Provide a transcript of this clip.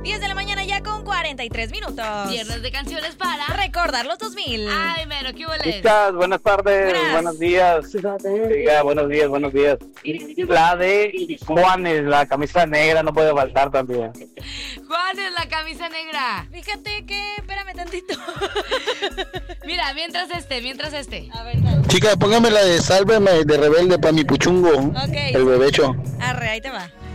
10 de la mañana ya con 43 minutos. Viernes de canciones para recordar los 2000. Ay, mero, ¿qué huele? Chicas, buenas tardes, buenos días. Chica, buenos días, buenos días. La de Juanes, la camisa negra, no puede faltar también. Juan es la camisa negra. Fíjate que, espérame tantito. Mira, mientras este. A ver, dale. Chica, póngame la de Sálveme de Rebelde para mi puchungo. Ok. El bebecho. Arre, ahí te va.